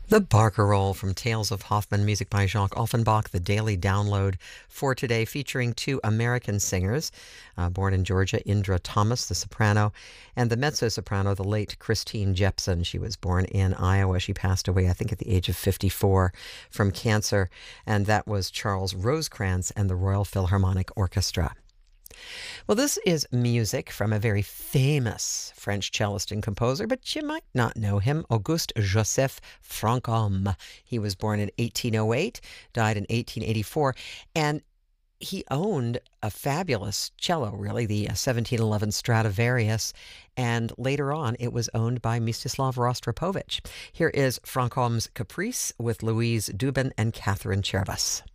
The Barcarolle from Tales of Hoffmann, music by Jacques Offenbach, the daily download for today, featuring two American singers, born in Georgia, Indra Thomas, the soprano, and the mezzo-soprano, the late Christine Jepson. She was born in Iowa. She passed away, I think, at the age of 54 from cancer, and that was Charles Rosecrans and the Royal Philharmonic Orchestra. Well, this is music from a very famous French cellist and composer, but you might not know him, Auguste Joseph Franchomme. He was born in 1808, died in 1884, and he owned a fabulous cello, really, the 1711 Stradivarius, and later on it was owned by Mstislav Rostropovich. Here is Franchomme's Caprice with Louise Dubin and Catherine Chervas.